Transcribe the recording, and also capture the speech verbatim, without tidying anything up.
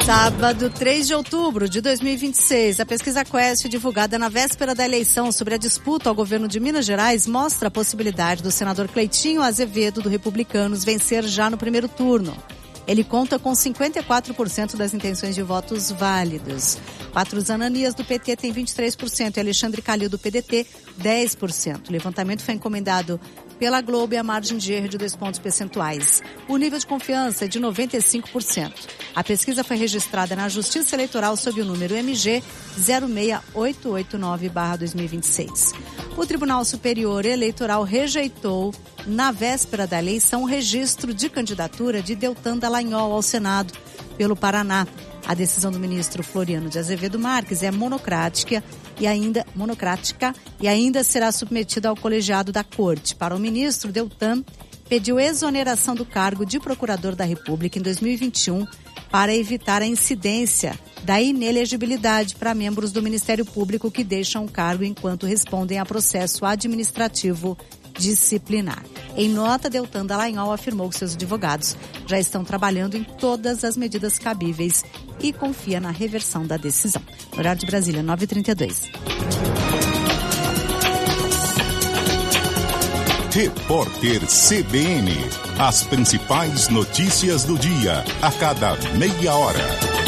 Sábado, três de outubro de dois mil e vinte e seis, a pesquisa Quest, divulgada na véspera da eleição sobre a disputa ao governo de Minas Gerais, mostra a possibilidade do senador Cleitinho Azevedo, do Republicanos, vencer já no primeiro turno. Ele conta com cinquenta e quatro por cento das intenções de votos válidas. Patrus Ananias, do P T, tem vinte e três por cento e Alexandre Calil, do P D T, dez por cento. O levantamento foi encomendado pela Globo e a margem de erro de dois pontos percentuais. O nível de confiança é de noventa e cinco por cento. A pesquisa foi registrada na Justiça Eleitoral sob o número M G zero seis oito oito nove barra dois mil e vinte e seis. O Tribunal Superior Eleitoral rejeitou, na véspera da eleição, o registro de candidatura de Deltan Dallagnol ao Senado pelo Paraná. A decisão do ministro Floriano de Azevedo Marques é monocrática e ainda, monocrática e ainda será submetida ao colegiado da Corte. Para o ministro, Deltan pediu exoneração do cargo de procurador da República em dois mil e vinte e um para evitar a incidência da inelegibilidade para membros do Ministério Público que deixam o cargo enquanto respondem a processo administrativo disciplinar. Em nota, Deltan Dallagnol afirmou que seus advogados já estão trabalhando em todas as medidas cabíveis e confia na reversão da decisão. Horário de Brasília, nove e trinta e dois. Repórter C B N. As principais notícias do dia, a cada meia hora.